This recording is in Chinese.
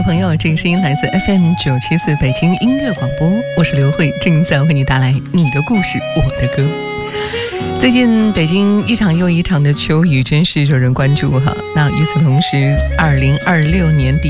朋友，这个声音来自 FM974 北京音乐广播，我是刘慧，正在为你带来你的故事我的歌。最近北京一场又一场的秋雨真是惹人关注哈。那与此同时，2026年底